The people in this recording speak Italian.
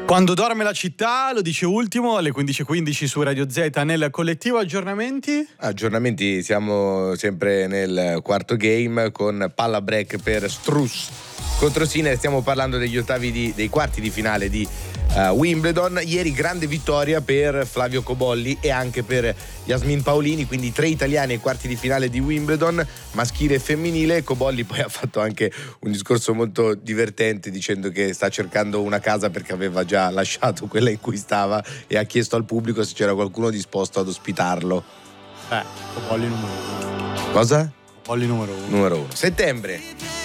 Quando dorme la città, lo dice Ultimo, alle 15:15 su Radio Z nel collettivo. Aggiornamenti, siamo sempre nel quarto game con palla break per Struss contro Sinner. Stiamo parlando degli ottavi dei quarti di finale di Wimbledon. Ieri grande vittoria per Flavio Cobolli e anche per Yasmin Paolini, quindi 3 italiani ai quarti di finale di Wimbledon, maschile e femminile. Cobolli poi ha fatto anche un discorso molto divertente dicendo che sta cercando una casa perché aveva già lasciato quella in cui stava e ha chiesto al pubblico se c'era qualcuno disposto ad ospitarlo. Cobolli numero 1. Cosa? Cobolli numero 1. Numero 1. Settembre.